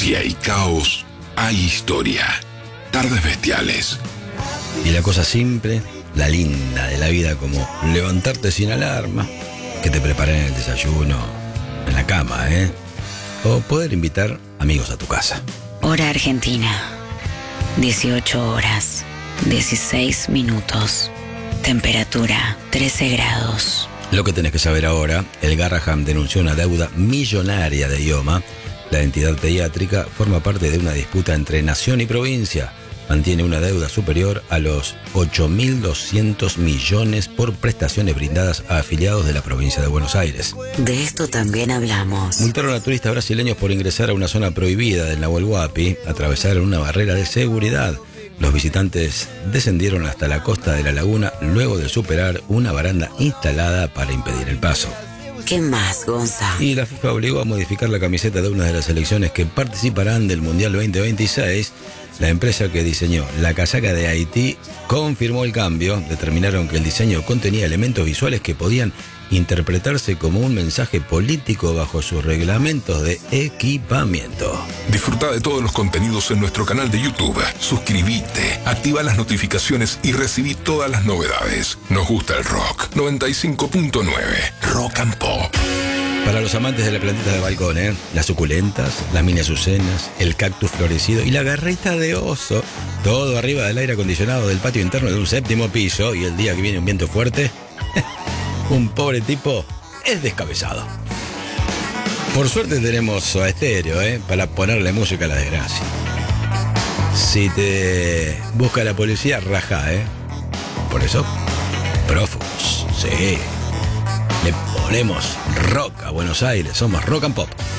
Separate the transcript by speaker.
Speaker 1: Si hay caos, hay historia. Tardes Bestiales.
Speaker 2: Y la cosa simple, la linda de la vida, como levantarte sin alarma, que te preparen el desayuno en la cama, o poder invitar amigos a tu casa.
Speaker 3: Hora Argentina, 18 horas, 16 minutos, temperatura 13 grados.
Speaker 2: Lo que tenés que saber ahora, el Garraham denunció una deuda millonaria de IOMA. La entidad pediátrica forma parte de una disputa entre nación y provincia. Mantiene una deuda superior a los 8.200 millones por prestaciones brindadas a afiliados de la provincia de Buenos Aires.
Speaker 3: De esto también hablamos.
Speaker 2: Multaron a turistas brasileños por ingresar a una zona prohibida del Nahuel Huapi. Atravesaron una barrera de seguridad. Los visitantes descendieron hasta la costa de la laguna luego de superar una baranda instalada para impedir el paso.
Speaker 3: ¿Qué más, Gonza?
Speaker 2: Y la FIFA obligó a modificar la camiseta de una de las selecciones que participarán del Mundial 2026. La empresa que diseñó la casaca de Haití confirmó el cambio. Determinaron que el diseño contenía elementos visuales que podían interpretarse como un mensaje político bajo sus reglamentos de equipamiento.
Speaker 1: Disfruta de todos los contenidos en nuestro canal de YouTube. Suscríbete, activa las notificaciones y recibí todas las novedades. Nos gusta el rock. 95.9 Rock and Pop.
Speaker 2: Para los amantes de la plantita de balcón, las suculentas, las mini azucenas, el cactus florecido y la garrita de oso, todo arriba del aire acondicionado del patio interno de un 7º piso, y el día que viene un viento fuerte, un pobre tipo es descabezado. Por suerte tenemos Soda Stereo, para ponerle música a la desgracia. Si te busca la policía, rajá, Por eso, prófugos, sí. Le ponemos rock a Buenos Aires, somos Rock and Pop.